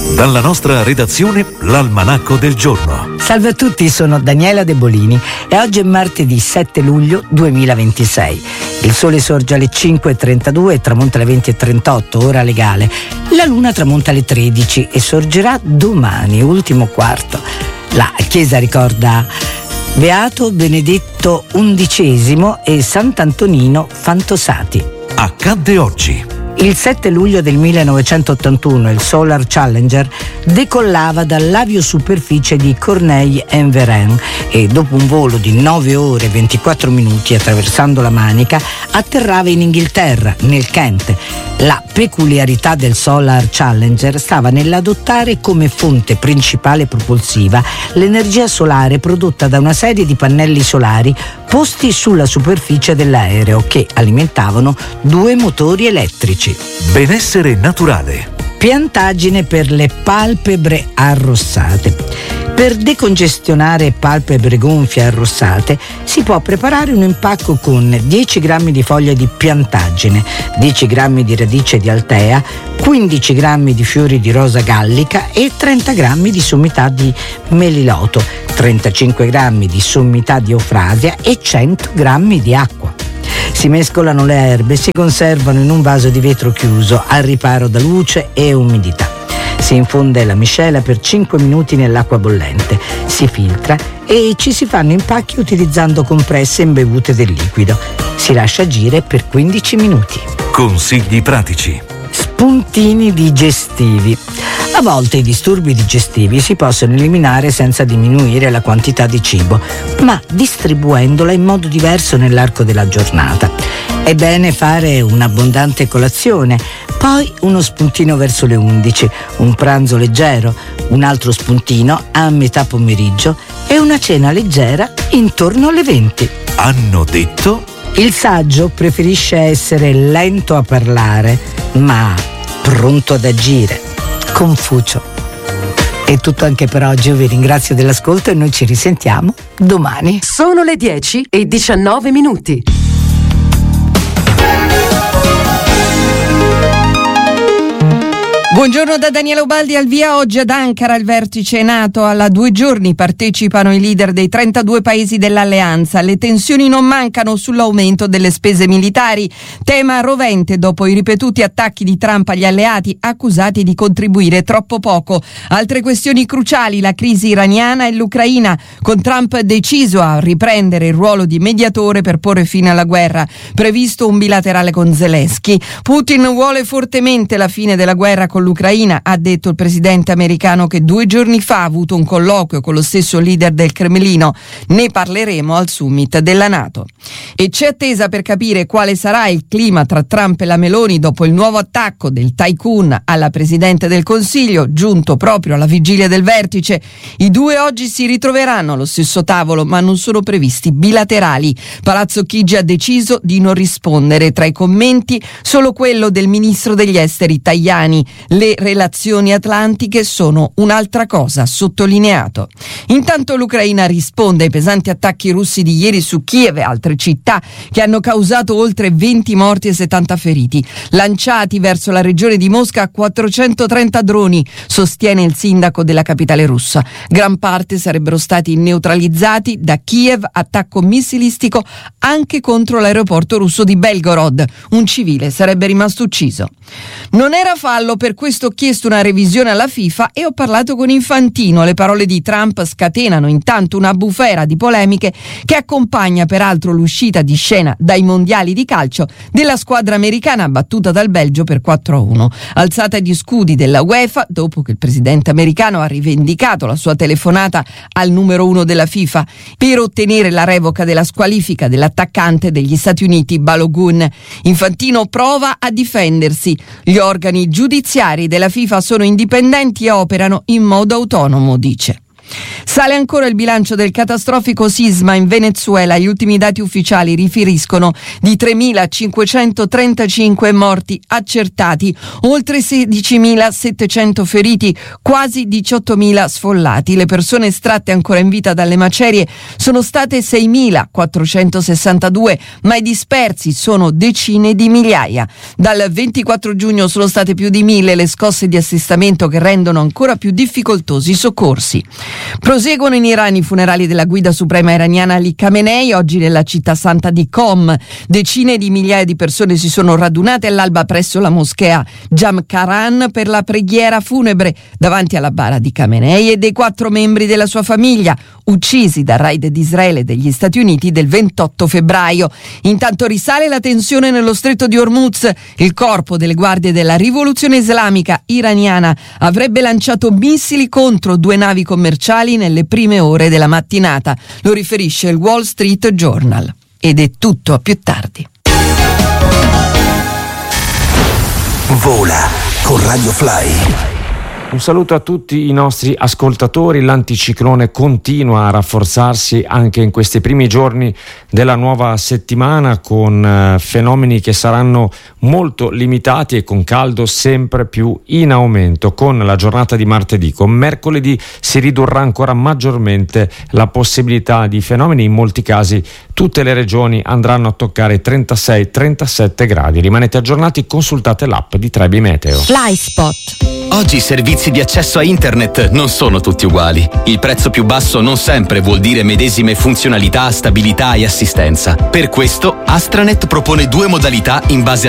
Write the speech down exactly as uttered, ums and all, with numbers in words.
Dalla nostra redazione, l'Almanacco del giorno. Salve a tutti, sono Daniela De Bolini e oggi è martedì sette luglio duemilaventisei. Il sole sorge alle cinque e trentadue e tramonta alle venti e trentotto, ora legale. La luna tramonta alle tredici e sorgerà domani, ultimo quarto. La chiesa ricorda Beato Benedetto undicesimo e Sant'Antonino Fantosati. Accadde oggi. Il sette luglio del millenovecentottantuno il Solar Challenger decollava dall'aviosuperficie di Corneille-en-Varain e dopo un volo di nove ore e ventiquattro minuti attraversando la Manica atterrava in Inghilterra, nel Kent. La peculiarità del Solar Challenger stava nell'adottare come fonte principale propulsiva l'energia solare prodotta da una serie di pannelli solari posti sulla superficie dell'aereo che alimentavano due motori elettrici. Benessere naturale. Piantaggine per le palpebre arrossate. Per decongestionare palpebre gonfie arrossate si può preparare un impacco con dieci grammi di foglia di piantaggine, dieci grammi di radice di altea, quindici grammi di fiori di rosa gallica e trenta grammi di sommità di meliloto, trentacinque grammi di sommità di eufrasia e cento grammi di acqua. Si mescolano le erbe e si conservano in un vaso di vetro chiuso al riparo da luce e umidità. Si infonde la miscela per cinque minuti nell'acqua bollente, si filtra e ci si fanno impacchi utilizzando compresse imbevute del liquido. Si lascia agire per quindici minuti. Consigli pratici. Spuntini digestivi. A volte i disturbi digestivi si possono eliminare senza diminuire la quantità di cibo, ma distribuendola in modo diverso nell'arco della giornata. È bene fare un'abbondante colazione, poi uno spuntino verso le undici, un pranzo leggero, un altro spuntino a metà pomeriggio e una cena leggera intorno alle venti. Hanno detto? Il saggio preferisce essere lento a parlare, ma pronto ad agire. Confucio. È tutto anche per oggi, io vi ringrazio dell'ascolto e noi ci risentiamo domani. Sono le dieci e diciannove minuti. Buongiorno da Daniela Ubaldi, al via oggi ad Ankara il vertice NATO. Alla due giorni partecipano i leader dei trentadue paesi dell'alleanza. Le tensioni non mancano sull'aumento delle spese militari, tema rovente dopo i ripetuti attacchi di Trump agli alleati accusati di contribuire troppo poco. Altre questioni cruciali, la crisi iraniana e l'Ucraina, con Trump deciso a riprendere il ruolo di mediatore per porre fine alla guerra, previsto un bilaterale con Zelensky. Putin vuole fortemente la fine della guerra con l'Ucraina, ha detto il presidente americano che due giorni fa ha avuto un colloquio con lo stesso leader del Cremlino. Ne parleremo al summit della NATO. E c'è attesa per capire quale sarà il clima tra Trump e la Meloni dopo il nuovo attacco del tycoon alla Presidente del Consiglio, giunto proprio alla vigilia del vertice. I due oggi si ritroveranno allo stesso tavolo, ma non sono previsti bilaterali. Palazzo Chigi ha deciso di non rispondere. Tra i commenti solo quello del ministro degli esteri Tajani. Le relazioni atlantiche sono un'altra cosa, sottolineato. Intanto l'Ucraina risponde ai pesanti attacchi russi di ieri su Kiev e altre città che hanno causato oltre venti morti e settanta feriti. Lanciati verso la regione di Mosca quattrocentotrenta droni, sostiene il sindaco della capitale russa. Gran parte sarebbero stati neutralizzati da Kiev, attacco missilistico anche contro l'aeroporto russo di Belgorod. Un civile sarebbe rimasto ucciso. Non era fallo, per questo ho chiesto una revisione alla FIFA e ho parlato con Infantino. Le parole di Trump scatenano intanto una bufera di polemiche che accompagna peraltro l'uscita di scena dai mondiali di calcio della squadra americana battuta dal Belgio per quattro a uno. Alzata di scudi della UEFA dopo che il presidente americano ha rivendicato la sua telefonata al numero uno della FIFA per ottenere la revoca della squalifica dell'attaccante degli Stati Uniti Balogun. Infantino prova a difendersi. Gli organi giudiziari della FIFA sono indipendenti e operano in modo autonomo, dice. Sale ancora il bilancio del catastrofico sisma in Venezuela. Gli ultimi dati ufficiali riferiscono di tremilacinquecentotrentacinque morti accertati, oltre sedicimilasettecento feriti, quasi diciottomila sfollati. Le persone estratte ancora in vita dalle macerie sono state seimilaquattrocentosessantadue, ma i dispersi sono decine di migliaia. Dal ventiquattro giugno sono state più di mille le scosse di assestamento che rendono ancora più difficoltosi i soccorsi. Proseguono in Iran i funerali della guida suprema iraniana Ali Khamenei. Oggi nella città santa di Qom decine di migliaia di persone si sono radunate all'alba presso la moschea Jamkaran per la preghiera funebre davanti alla bara di Khamenei e dei quattro membri della sua famiglia uccisi dal raid di Israele e degli Stati Uniti del ventotto febbraio. Intanto risale la tensione nello stretto di Hormuz. Il corpo delle guardie della rivoluzione islamica iraniana avrebbe lanciato missili contro due navi commerciali nelle prime ore della mattinata. Lo riferisce il Wall Street Journal. Ed è tutto, a più tardi. Vola con Radio Fly. Un saluto a tutti i nostri ascoltatori. L'anticiclone continua a rafforzarsi anche in questi primi giorni della nuova settimana, con eh, fenomeni che saranno molto limitati e con caldo sempre più in aumento. Con la giornata di martedì, con mercoledì si ridurrà ancora maggiormente la possibilità di fenomeni. In molti casi tutte le regioni andranno a toccare trentasei trentasette gradi. Rimanete aggiornati, consultate l'app di Trebi Meteo. FlySpot. Oggi i servizi di accesso a internet non sono tutti uguali. Il prezzo più basso non sempre vuol dire medesime funzionalità, stabilità e assistenza. Per questo Astranet propone due modalità in base a